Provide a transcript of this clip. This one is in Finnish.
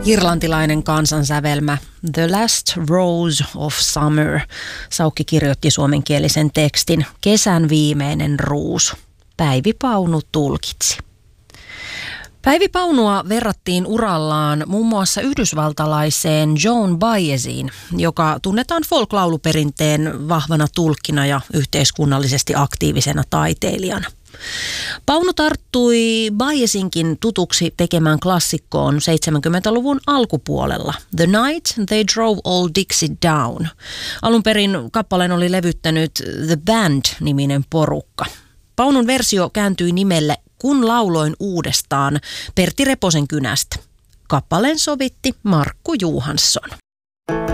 Irlantilainen kansansävelmä The Last Rose of Summer. Saukki kirjoitti suomenkielisen tekstin Kesän viimeinen ruusu. Päivi Paunu tulkitsi. Päivi Paunua verrattiin urallaan muun muassa yhdysvaltalaiseen Joan Baeziin, joka tunnetaan folk-lauluperinteen vahvana tulkkina ja yhteiskunnallisesti aktiivisena taiteilijana. Paunu tarttui Baezinkin tutuksi tekemään klassikkoon 70-luvun alkupuolella The Night They Drove Old Dixie Down. Alun perin kappaleen oli levyttänyt The Band-niminen porukka. Paunun versio kääntyi nimelle Kun lauloin uudestaan Pertti Reposen kynästä. Kappaleen sovitti Markku Johansson.